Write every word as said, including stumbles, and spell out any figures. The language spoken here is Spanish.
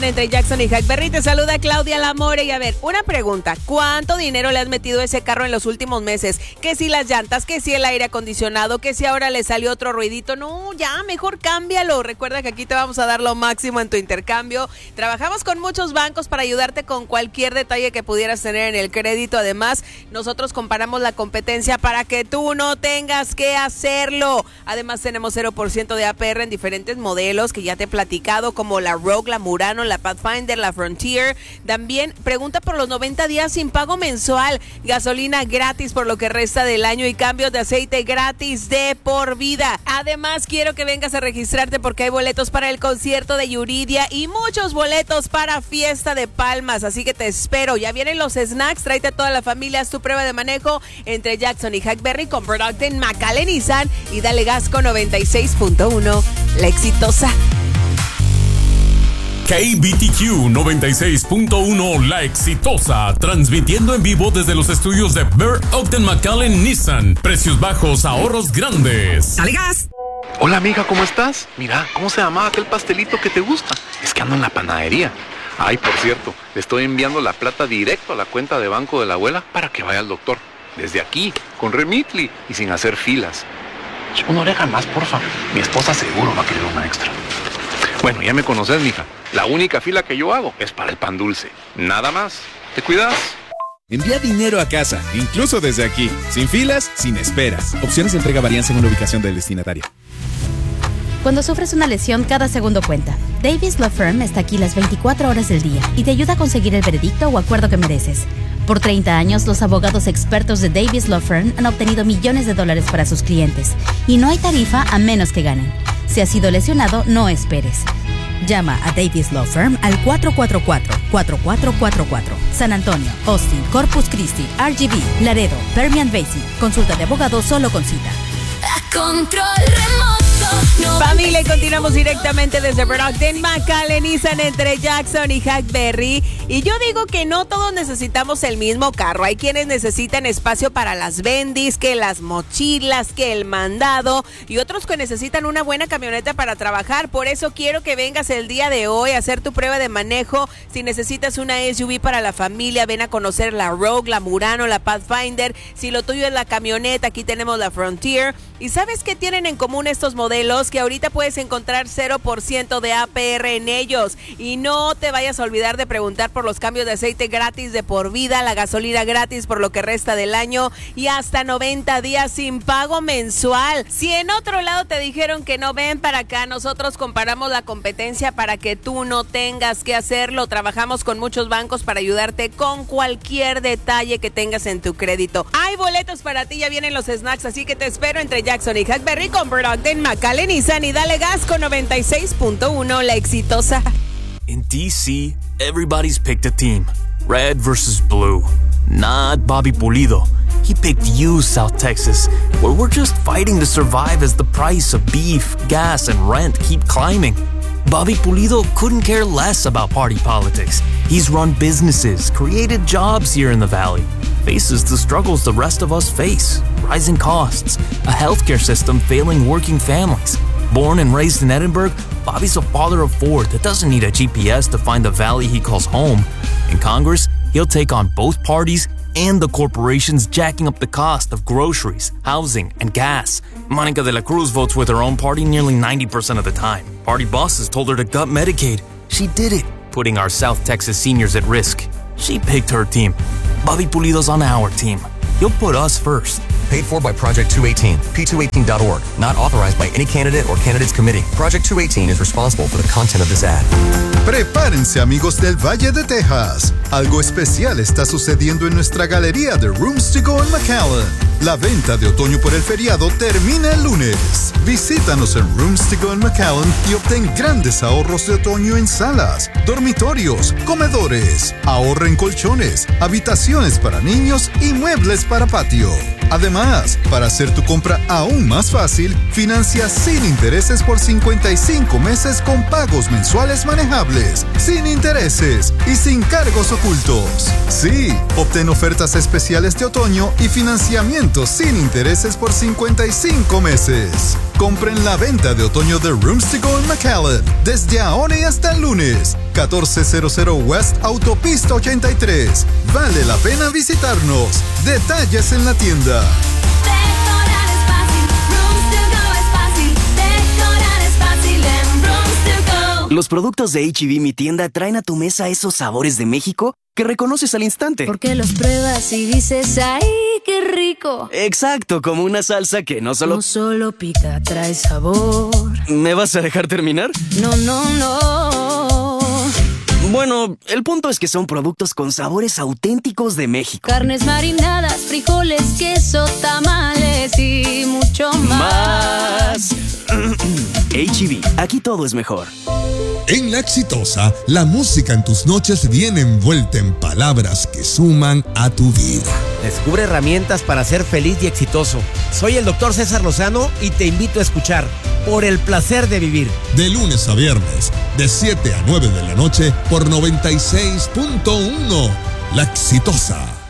Entre Jackson y Hackberry te saluda Claudia Lamore. Y a ver, una pregunta, ¿cuánto dinero le has metido a ese carro en los últimos meses? Que si las llantas, que si el aire acondicionado, que si ahora le salió otro ruidito. No, ya, mejor cámbialo. Recuerda que aquí te vamos a dar lo máximo en tu intercambio. Trabajamos con muchos bancos para ayudarte con cualquier detalle que pudieras tener en el crédito. Además, nosotros comparamos la competencia para que tú no tengas que hacerlo. Además, tenemos cero por ciento de A P R en diferentes modelos que ya te he platicado, como la Rogue, la Murano, la Pathfinder, la Frontier. También pregunta por los noventa días sin pago mensual, gasolina gratis por lo que resta del año y cambios de aceite gratis de por vida. Además, quiero que vengas a registrarte porque hay boletos para el concierto de Yuridia y muchos boletos para Fiesta de Palmas, así que te espero. Ya vienen los snacks, tráete a toda la familia, haz tu prueba de manejo entre Jackson y Hackberry con Product en McAllen Nissan y dale gas con noventa y seis punto uno, la exitosa. K B T Q noventa y seis punto uno, la exitosa, transmitiendo en vivo desde los estudios de Burr Ogden McAllen Nissan. Precios bajos, ahorros grandes. ¡Dale gas! Hola amiga, ¿cómo estás? Mira, ¿cómo se llamaba aquel pastelito que te gusta? Es que ando en la panadería. Ay, por cierto, le estoy enviando la plata directo a la cuenta de banco de la abuela para que vaya al doctor. Desde aquí, con Remitly y sin hacer filas. Una oreja más, porfa. Mi esposa seguro va a querer una extra. Bueno, ya me conoces, mija. La única fila que yo hago es para el pan dulce. Nada más. ¿Te cuidas? Envía dinero a casa, incluso desde aquí. Sin filas, sin esperas. Opciones de entrega varían según la ubicación del destinatario. Cuando sufres una lesión, cada segundo cuenta. Davis Law Firm está aquí las veinticuatro horas del día y te ayuda a conseguir el veredicto o acuerdo que mereces. Por treinta años, los abogados expertos de Davis Law Firm han obtenido millones de dólares para sus clientes. Y no hay tarifa a menos que ganen. Si has sido lesionado, no esperes. Llama a Davis Law Firm al cuatro cuatro cuatro, cuatro cuatro cuatro cuatro. San Antonio, Austin, Corpus Christi, R G V, Laredo, Permian Basin. Consulta de abogado solo con cita. A control remoto. No. Familia, y continuamos directamente desde Brockton, McAllen Nissan entre Jackson y Hackberry. Y yo digo que no todos necesitamos el mismo carro. Hay quienes necesitan espacio para las bendis, que las mochilas, que el mandado, y otros que necesitan una buena camioneta para trabajar. Por eso quiero que vengas el día de hoy a hacer tu prueba de manejo. Si necesitas una S U V para la familia, ven a conocer la Rogue, la Murano, la Pathfinder. Si lo tuyo es la camioneta, aquí tenemos la Frontier. ¿Y sabes qué tienen en común estos modelos? Que ahorita puedes encontrar cero por ciento de A P R en ellos. Y no te vayas a olvidar de preguntar por los cambios de aceite gratis de por vida, la gasolina gratis por lo que resta del año y hasta noventa días sin pago mensual. Si en otro lado te dijeron que no, ven para acá. Nosotros comparamos la competencia para que tú no tengas que hacerlo. Trabajamos con muchos bancos para ayudarte con cualquier detalle que tengas en tu crédito. Hay boletos para ti, ya vienen los snacks, así que te espero entre Jackson y Hackberry con Brockton, McAllen Nissan y dale gas con noventa y seis punto uno, la exitosa. In D C, everybody's picked a team. Red versus blue. Not Bobby Pulido. He picked you, South Texas, where we're just fighting to survive as the price of beef, gas, and rent keep climbing. Bobby Pulido couldn't care less about party politics. He's run businesses, created jobs here in the Valley, faces the struggles the rest of us face, rising costs, a healthcare system failing working families. Born and raised in Edinburgh, Bobby's a father of four that doesn't need a G P S to find the valley he calls home. In Congress, he'll take on both parties and the corporations jacking up the cost of groceries, housing, and gas. Monica de la Cruz votes with her own party nearly ninety percent of the time. Party bosses told her to gut Medicaid. She did it, putting our South Texas seniors at risk. She picked her team. Bobby Pulido's on our team. He'll put us first. Paid for by Project two eighteen, P two eighteen dot org. Not authorized by any candidate or candidates committee. Project two eighteen is responsible for the content of this ad. Prepárense, amigos del Valle de Texas. Algo especial está sucediendo en nuestra galería de Rooms to Go en McAllen. La venta de otoño por el feriado termina el lunes. Visítanos en Rooms to Go en McAllen y obtén grandes ahorros de otoño en salas, dormitorios, comedores. Ahorra en colchones, habitaciones para niños y muebles para patio. Además, para hacer tu compra aún más fácil, financia sin intereses por cincuenta y cinco meses con pagos mensuales manejables, sin intereses y sin cargos ocultos. Sí, obtén ofertas especiales de otoño y financiamiento sin intereses por cincuenta y cinco meses. compren la venta de otoño de Rooms to Go en McAllen. Desde ahora y hasta el lunes. catorce cero cero West Autopista ochenta y tres. Vale la pena visitarnos. Detalles en la tienda. Decorar es fácil, Rooms to Go es fácil. Decorar es fácil en Rooms to Go. Los productos de H E B Mi Tienda traen a tu mesa esos sabores de México que reconoces al instante. Porque los pruebas y dices, ¡ay, qué rico! Exacto, como una salsa que no solo... No solo pica, trae sabor. ¿Me vas a dejar terminar? No, no, no. Bueno, el punto es que son productos con sabores auténticos de México. Carnes marinadas, frijoles, queso, tamales y mucho más. Más. H E B, aquí todo es mejor. En La Exitosa, la música en tus noches viene envuelta en palabras que suman a tu vida. Descubre herramientas para ser feliz y exitoso. Soy el doctor César Lozano y te invito a escuchar Por el Placer de Vivir. De lunes a viernes, de siete a nueve de la noche, por noventa y seis punto uno. La Exitosa.